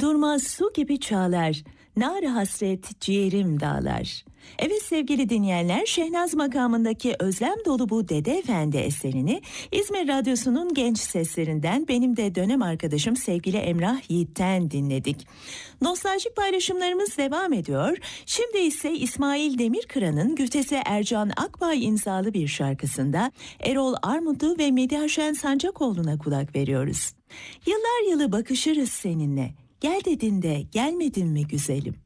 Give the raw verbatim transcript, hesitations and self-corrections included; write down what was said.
durmaz su gibi çağlar, nar hasret ciğerim dağlar. Evet sevgili dinleyenler, Şehnaz makamındaki özlem dolu bu Dede Efendi eserini İzmir Radyosu'nun genç seslerinden benim de dönem arkadaşım sevgili Emrah Yiğit'ten dinledik. Nostaljik paylaşımlarımız devam ediyor. Şimdi ise İsmail Demirkıran'ın güftesi Ercan Akbay imzalı bir şarkısında Erol Armutlu ve Medyaşen Sancakoğlu'na kulak veriyoruz. Yıllar yılı bakışırız seninle, gel dedin de gelmedin mi güzelim?